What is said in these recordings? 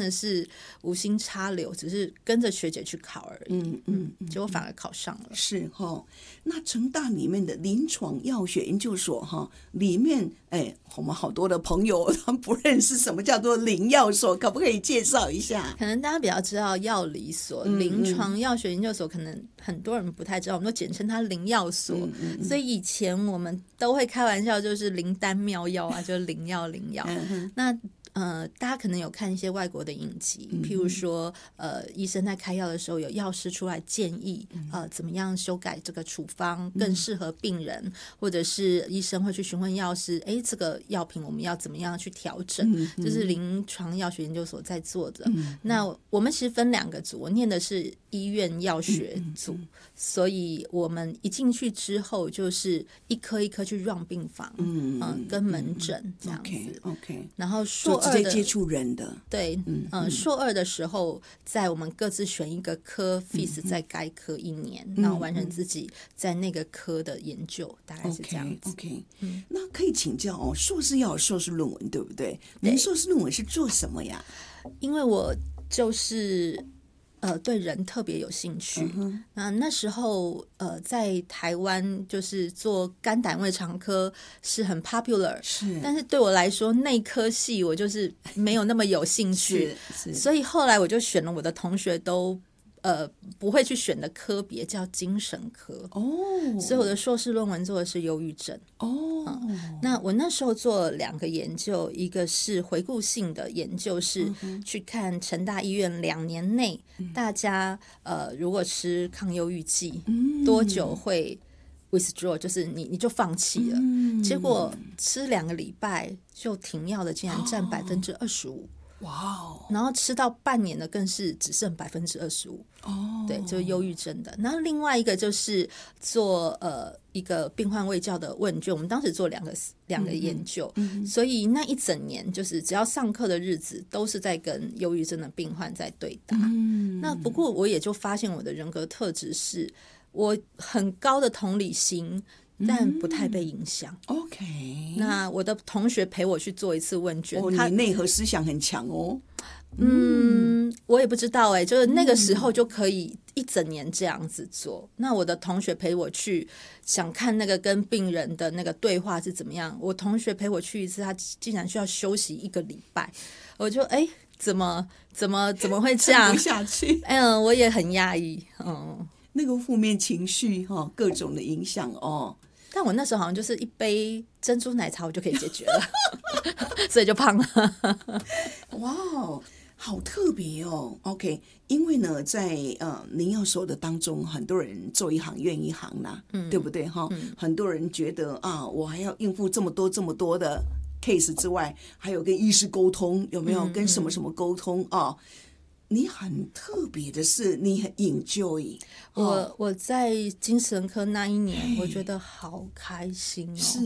的是无心插柳，只是跟着学姐去考而已。结果反而考上了。 是那成大里面的临床药学研究所里面，我们好多的朋友他们不认识什么叫做临药所，可不可以介绍一下？ 可能大家比较知道药理所，临床药学研究所可能很多人不太知道，我们都简称它临药所。所以以前我们都会开玩笑，就是灵丹妙药啊，就是临药。那大家可能有看一些外国的影集，譬如说医生在开药的时候，有药师出来建议怎么样修改这个处方更适合病人，或者是医生会去询问药师，这个药品我们要怎么样去调整，这是临床药学研究所在做的。那我们其实分2个组，我念的是医院药学组，所以我们一进去之后就是一科一科去 run 病房，跟门诊这样子。 OK， 然后硕二直接接触人的， 对，硕二的时候，在我们各自选一个科 ，fees 在该科1年，然后完成自己在那个科的研究，大概是这样子。 OK， 那可以请教硕士要有硕士论文，对不对？您硕士论文是做什么呀？ 因为我就是对人特别有兴趣。那时候在台湾就是做肝胆胃肠科是很 popular， 但是对我来说内科系我就是没有那么有兴趣，所以后来我就选了我的同学都不会去选的科别叫精神科。所以我的硕士论文做的是忧郁症。那我那时候做2个研究，一个是回顾性的研究，是去看成大医院2年内大家如果吃抗忧郁剂多久会 withdraw， 就是你就放弃了。结果吃2个礼拜就停药的竟然占25%。然后吃到半年的更是只剩25%。对，就是忧郁症的。那另外一个就是做一个病患卫教的问卷，我们当时做两个研究，所以那一整年就是只要上课的日子都是在跟忧郁症的病患在对答。那不过我也就发现我的人格特质是我很高的同理心，但不太被影响。 OK， 那我的同学陪我去做一次问卷， 你内核思想很强哦。 我也不知道就是那个时候就可以一整年这样子做。那我的同学陪我去，想看那个跟病人的那个对话是怎么样。我同学陪我去一次，他竟然需要休息1个礼拜，我就怎么会这样？ 撑不下去。 我也很压抑。 那个负面情绪各种的影响但我那时候好像就是一杯珍珠奶茶我就可以解决了，所以就胖了。 哇，好特别OK， 因为呢，在临药所的当中，很多人做一行怨一行啦，对不对很多人觉得我还要应付这么多的 case 之外，还有跟医师沟通，有没有跟什么什么沟通你很特别的是，你很 enjoy。 我在精神科那1年，我觉得好开心是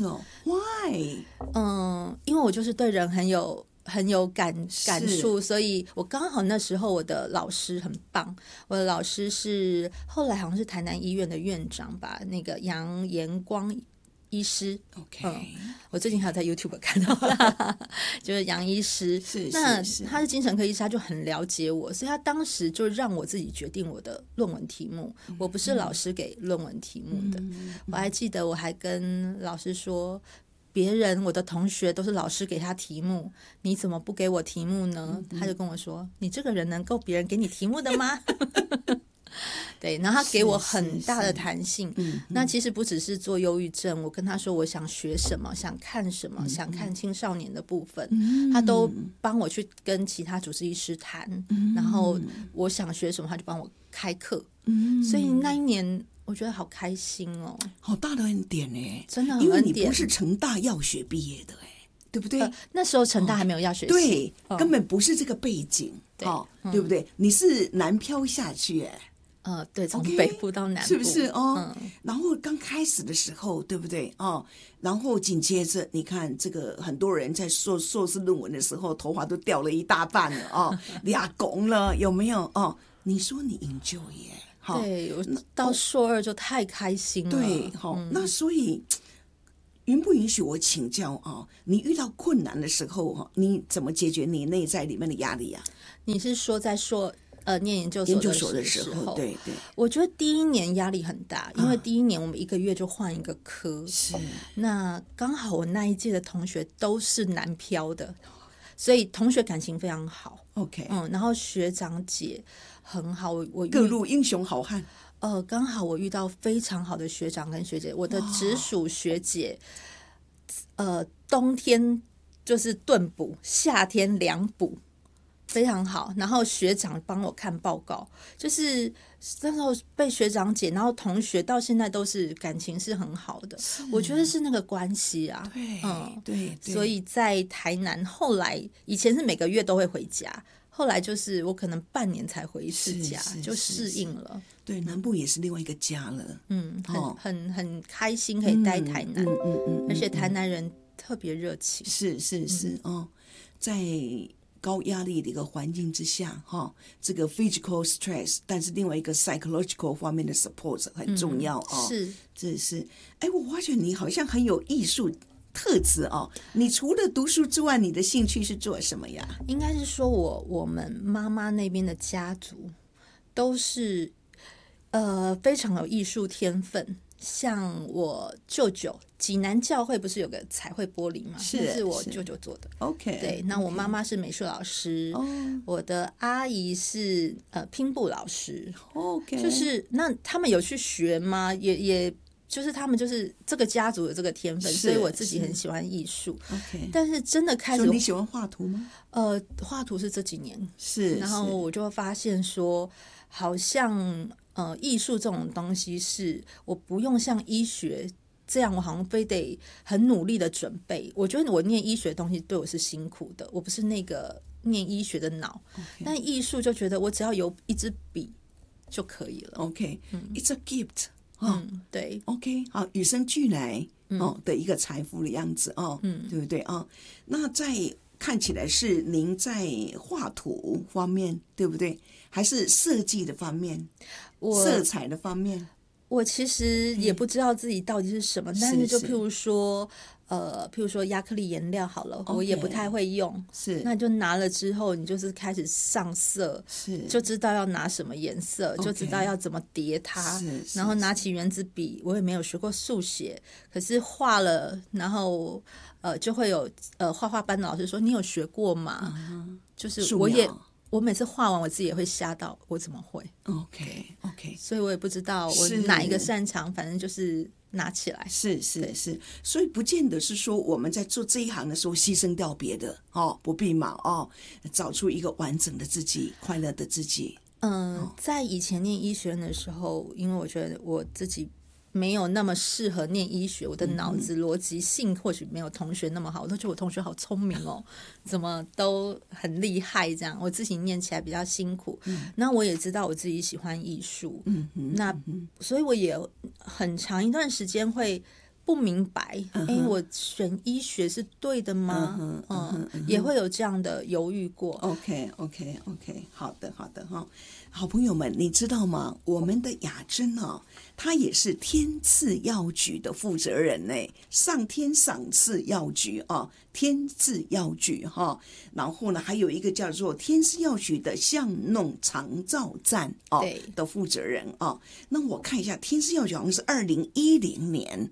Why？ 因为我就是对人很有感触，所以我刚好那时候我的老师很棒。我的老师是后来好像是台南医院的院长吧，那个杨延光医师。我最近还有在 YouTube 看到他，就是杨医师。那他是精神科医师，他就很了解我，所以他当时就让我自己决定我的论文题目，我不是老师给论文题目的。我还记得我还跟老师说，别人我的同学都是老师给他题目，你怎么不给我题目呢？他就跟我说，你这个人能够别人给你题目的吗？对，然后他给我很大的弹性。那其实不只是做忧郁症，我跟他说我想学什么，想看什么，想看青少年的部分，他都帮我去跟其他主治医师谈，然后我想学什么他就帮我开课。所以那1年我觉得好开心好大的恩典真的很恩典。 因为你不是成大药学毕业的对不对？ 那时候成大还没有药学系， 对，根本不是这个背景，对不对？你是南漂下去对，从北部到南部， 是不是然后刚开始的时候，对不对然后紧接着，你看这个很多人在硕士论文的时候，头发都掉了一大半了俩拱了，有没有你说你 enjoy 对，我到硕2就太开心了。 对，那所以允不允许我请教你遇到困难的时候你怎么解决你内在里面的压力你是说在念研究所的时候？ 对对， 我觉得第一年压力很大，因为第一年我们1个月就换一个科， 是那刚好我那一届的同学都是南漂的，所以同学感情非常好。 OK， 然后学长姐很好，我各路英雄好汉。 刚好我遇到非常好的学长跟学姐，我的直属学姐，冬天就是炖补，夏天凉补，非常好。然后学长帮我看报告，就是那时候被学长姐，然后同学到现在都是感情是很好的。我觉得是那个关系啊， 对， 所以在台南，后来以前是每个月都会回家，后来就是我可能半年才回一次家，就适应了。 对，南部也是另外一个家了。 很开心可以待台南，而且台南人特别热情。 是在高压力的一个环境之下，这个 physical stress， 但是另外一个 psychological 方面的 support 很重要这是。我发觉你好像很有艺术特质你除了读书之外，你的兴趣是做什么呀？ 应该是说我们妈妈那边的家族都是非常有艺术天分。像我舅舅，济南教会不是有个彩绘玻璃吗？那是我舅舅做的。 OK， 对，那我妈妈是美术老师，我的阿姨是拼布老师。 OK， 就是那他们有去学吗？也就是他们就是这个家族有这个天分，所以我自己很喜欢艺术。 OK， 但是真的开始， 你喜欢画图吗？ 画图是这几年然后我就发现说，好像艺术这种东西是我不用像医学这样，我好像非得很努力的准备。我觉得我念医学的东西对我是辛苦的，我不是那个念医学的脑。但艺术就觉得我只要有一支笔就可以了。 OK，it's a gift。 对 ，OK， 好，与生俱来的一个财富的样子对不对那在看起来是您在画图方面，对不对？还是设计的方面，色彩的方面？ 我其实也不知道自己到底是什么，但是就譬如说亚克力颜料好了，我也不太会用，那就拿了之后，你就是开始上色，就知道要拿什么颜色，就知道要怎么叠它，然后拿起原子笔，我也没有学过速写，可是画了，然后就会有画画班的老师说你有学过吗？就是我每次画完我自己也会吓到，我怎么会 ？OK， 所以我也不知道我哪一个擅长，反正就是拿起来。 是，所以不见得是说我们在做这一行的时候牺牲掉别的不必嘛找出一个完整的自己，快乐的自己。 在以前念医学院的时候，因为我觉得我自己没有那么适合念医学，我的脑子逻辑性或许没有同学那么好，我都觉得我同学好聪明怎么都很厉害这样，我自己念起来比较辛苦。那我也知道我自己喜欢艺术，那所以我也很长一段时间会不明白，我选医学是对的吗？也会有这样的犹豫过。 OK， 好的好朋友们，你知道吗？我们的雅珍她也是天赐药局的负责人呢，上天赏赐药局天赐药局然后呢，还有一个叫做天赐药局的巷弄长照站的负责人那我看一下，天赐药局好像是2010年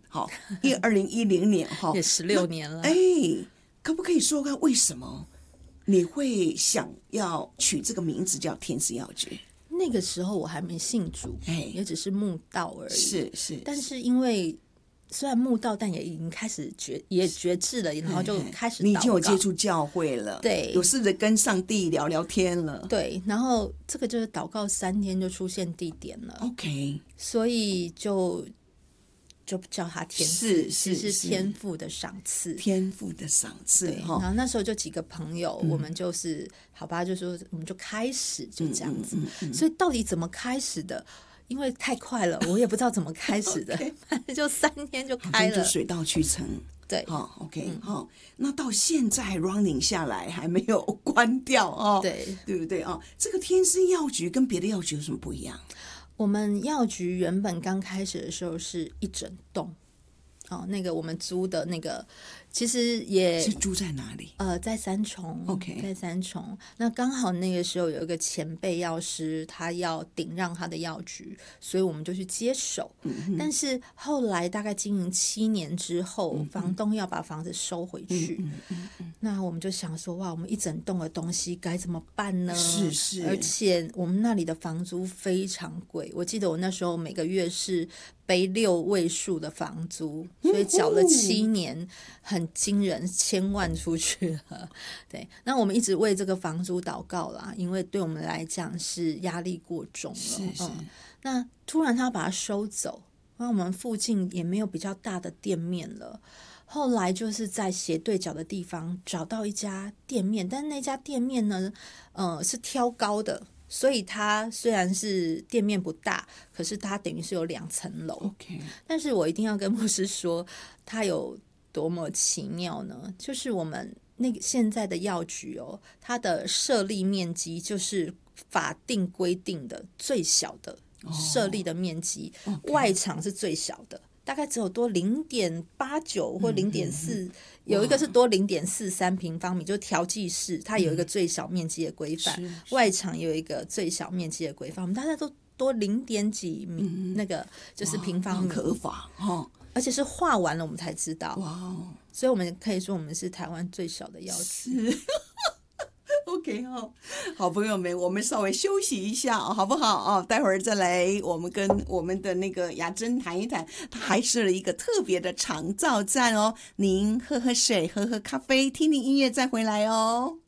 2010年也16年了。 可不可以说看为什么你会想要取这个名字叫天赐药局？ 那个时候我还没信主，也只是慕道而已。但是因为虽然慕道，但也已经开始觉志了，然后就开始祷告。 你已经有接触教会了， 对， 有试着跟上帝聊聊天了， 对。然后这个就是祷告3天就出现地点了 ，OK， 所以就叫他天赐，是天赋的赏赐， 天赋的赏赐。 对，然后那时候就几个朋友，我们就是好吧，就说我们就开始就这样子。所以到底怎么开始的？因为太快了，我也不知道怎么开始的，就3天就开了， 就水到渠成。 对 ，OK，那到现在 running 下来还没有关掉对不对这个天赐药局跟别的药局有什么不一样？ 我们药局原本刚开始的时候是一整栋那个我们租的那个其实也是住在哪里？ 在三重 OK 在三重。那刚好那个时候有一个前辈药师，他要顶让他的药局，所以我们就去接手。但是后来大概经营7年之后，房东要把房子收回去，那我们就想说，哇，我们一整栋的东西该怎么办呢？ 是， 而且我们那里的房租非常贵，我记得我那时候每个月是背6位数的房租，所以缴了7年，很惊人，1000万出去了。对，那我们一直为这个房租祷告啦，因为对我们来讲是压力过重了。 是。 那突然他要把它收走，那我们附近也没有比较大的店面了。后来就是在斜对角的地方找到一家店面，但那家店面呢，是挑高的。所以它虽然是店面不大，可是它等于是有2层楼。 OK， 但是我一定要跟牧师说，它有多么奇妙呢？就是我们那个现在的药局它的设立面积就是法定规定的最小的设立的面积，外场是最小的。大概只有多0.89或0.4，有一个是多0.43平方米，就是调剂室，它有一个最小面积的规范，外场有一一个最小面积的规范，我们大概都多0.几米，那个就是平方米， 可法而且是画完了我们才知道。 哇， 所以我们可以说我们是台湾最小的药局。 OK 好朋友们，我们稍微休息一下好不好待会儿再来，我们跟我们的那个雅珍谈一谈，他还设了一个特别的长照站您喝喝水，喝喝咖啡，听听音乐再回来